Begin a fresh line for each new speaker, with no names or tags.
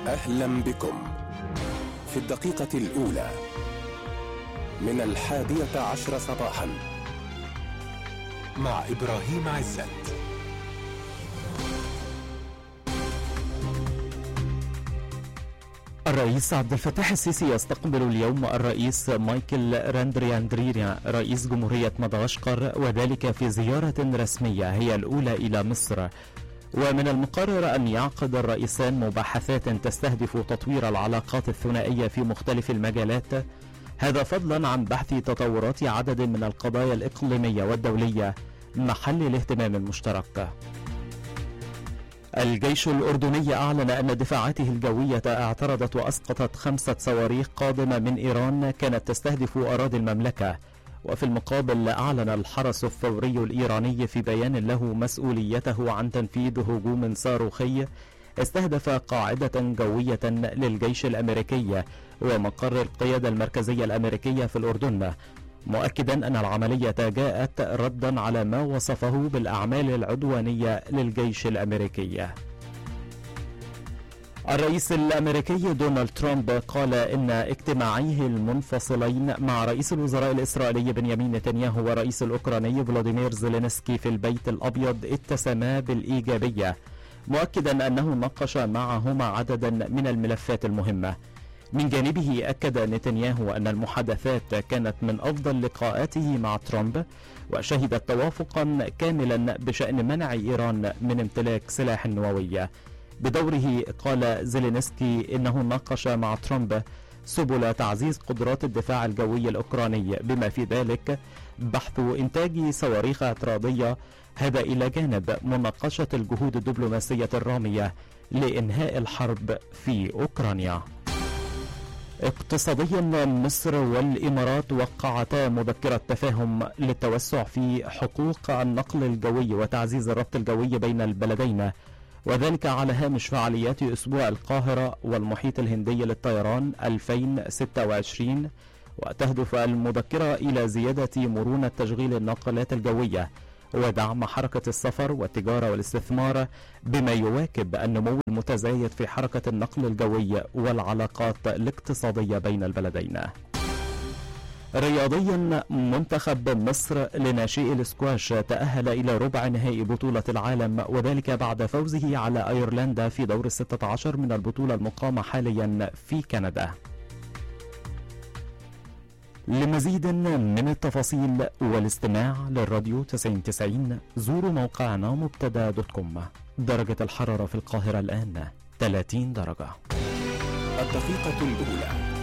أهلا بكم في الدقيقة الأولى من 11:10 صباحا مع إبراهيم عزت.
الرئيس عبد الفتاح السيسي يستقبل اليوم الرئيس مايكل راندرياندرينا رئيس جمهورية مدغشقر، وذلك في زيارة رسمية هي الأولى إلى مصر. ومن المقرر أن يعقد الرئيسان مباحثات تستهدف تطوير العلاقات الثنائية في مختلف المجالات، هذا فضلا عن بحث تطورات عدد من القضايا الإقليمية والدولية محل الاهتمام المشترك. الجيش الأردني أعلن أن دفاعاته الجوية اعترضت وأسقطت 5 صواريخ قادمة من إيران كانت تستهدف أراضي المملكة. وفي المقابل أعلن الحرس الثوري الإيراني في بيان له مسؤوليته عن تنفيذ هجوم صاروخي استهدف قاعدة جوية للجيش الأمريكي ومقر القيادة المركزية الأمريكية في الأردن، مؤكدا أن العملية جاءت ردا على ما وصفه بالأعمال العدوانية للجيش الأمريكي. الرئيس الأمريكي دونالد ترامب قال إن اجتماعيه المنفصلين مع رئيس الوزراء الإسرائيلي بنيامين نتنياهو ورئيس الأوكراني فلاديمير زيلينسكي في البيت الأبيض اتسما بالإيجابية، مؤكدا أنه ناقش معهما عددا من الملفات المهمة. من جانبه أكد نتنياهو أن المحادثات كانت من أفضل لقاءاته مع ترامب، وشهدت توافقا كاملا بشأن منع إيران من امتلاك سلاح نووي. بدوره قال زيلينسكي إنه ناقش مع ترامب سبل تعزيز قدرات الدفاع الجوي الأوكراني، بما في ذلك بحث إنتاج صواريخ اعتراضية، هذا إلى جانب مناقشة الجهود الدبلوماسية الرامية لإنهاء الحرب في أوكرانيا. اقتصاديا، مصر والإمارات وقعتا مذكرة تفاهم للتوسع في حقوق النقل الجوي وتعزيز الربط الجوي بين البلدين، وذلك على هامش فعاليات أسبوع القاهرة والمحيط الهندي للطيران 2026. وتهدف المذكرة إلى زيادة مرونة تشغيل الناقلات الجوية ودعم حركة السفر والتجارة والاستثمار، بما يواكب النمو المتزايد في حركة النقل الجوي والعلاقات الاقتصادية بين البلدين. رياضيا، منتخب مصر لناشئي الاسكواش تأهل إلى ربع نهائي بطولة العالم، وذلك بعد فوزه على أيرلندا في دور 16 من البطولة المقامة حاليا في كندا. لمزيد من التفاصيل والاستماع للراديو 9090 زوروا موقعنا مبتدا.com. درجة الحرارة في القاهرة الآن 30 درجة.
الدقيقة الأولى